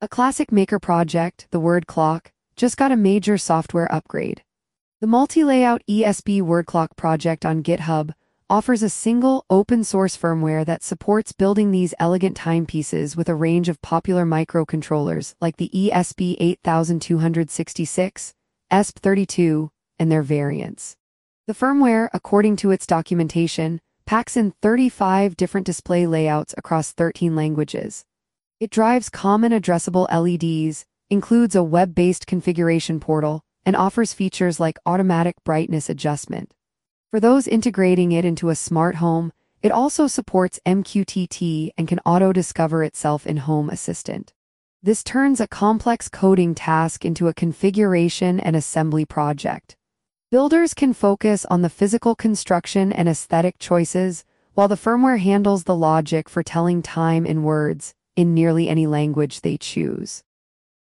A classic maker project, the Word Clock, just got a major software upgrade. The multi-layout ESB Word Clock project on GitHub offers a single, open-source firmware that supports building these elegant timepieces with a range of popular microcontrollers like the ESP 8266, ESP32, and their variants. The firmware, according to its documentation, packs in 35 different display layouts across 13 languages. It drives common addressable LEDs, includes a web-based configuration portal, and offers features like automatic brightness adjustment. For those integrating it into a smart home, it also supports MQTT and can auto-discover itself in Home Assistant. This turns a complex coding task into a configuration and assembly project. Builders can focus on the physical construction and aesthetic choices, while the firmware handles the logic for telling time in words, in nearly any language they choose.